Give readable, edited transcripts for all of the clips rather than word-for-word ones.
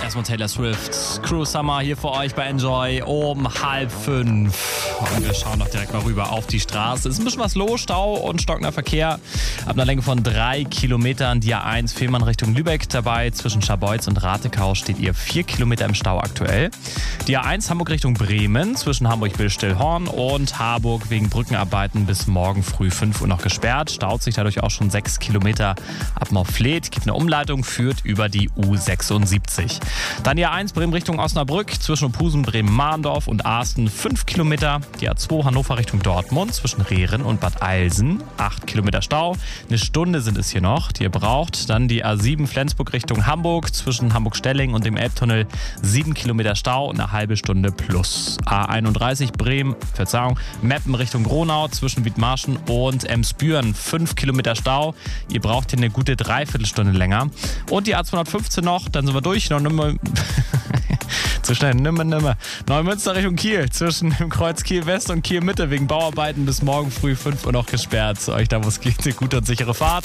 Erstmal Taylor Swift, Cruel Summer hier für euch bei Enjoy um 4:30. Und wir schauen doch direkt mal rüber auf die Straße. Ist ein bisschen was los, Stau und stockender Verkehr. Ab einer Länge von 3 Kilometern, die A1 Fehmarn Richtung Lübeck dabei. Zwischen Scharbeutz und Ratekau steht ihr 4 Kilometer im Stau aktuell. Die A1 Hamburg Richtung Bremen, zwischen Hamburg-Billstillhorn und Harburg wegen Brückenarbeiten bis morgen früh 5 Uhr noch gesperrt. Staut sich dadurch auch schon 6 Kilometer ab Morfleet. Gibt eine Umleitung, führt über die U76. Dann die A1 Bremen Richtung Osnabrück, zwischen Ophusen, Bremen-Mahndorf und Asten 5 Kilometer. Die A2 Hannover Richtung Dortmund, zwischen Rehren und Bad Eilsen 8 Kilometer Stau. Eine Stunde sind es hier noch, die ihr braucht. Dann die A7 Flensburg Richtung Hamburg, zwischen Hamburg-Stelling und dem Elbtunnel 7 Kilometer Stau und eine halbe Stunde plus. A31 Meppen Richtung Gronau, zwischen Wiedmarschen und Emsbüren 5 Kilometer Stau. Ihr braucht hier eine gute Dreiviertelstunde länger. Und die A215 noch, dann sind wir durch. Noch zu schnell, nimmer. Neumünster Richtung Kiel, zwischen dem Kreuz Kiel West und Kiel Mitte wegen Bauarbeiten bis morgen früh 5 Uhr noch gesperrt. Zu euch da, wo es geht, eine gute und sichere Fahrt.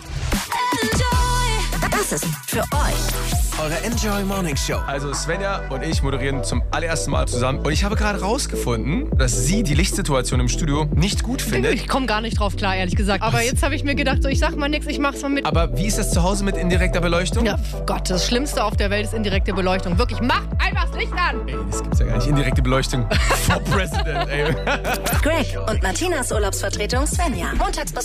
Das ist für euch eure Enjoy Morning Show. Also Svenja und ich moderieren zum allerersten Mal zusammen. Und ich habe gerade rausgefunden, dass sie die Lichtsituation im Studio nicht gut findet. Ich komme gar nicht drauf klar, ehrlich gesagt. Aber jetzt habe ich mir gedacht, so, ich sag mal nichts, ich mach's mal mit. Aber wie ist das zu Hause mit indirekter Beleuchtung? Ja, Gott, das Schlimmste auf der Welt ist indirekte Beleuchtung. Wirklich, macht einfach das Licht an! Ey, das gibt's ja gar nicht. Indirekte Beleuchtung. For President, ey. Greg und Martinas Urlaubsvertretung Svenja. Montags bis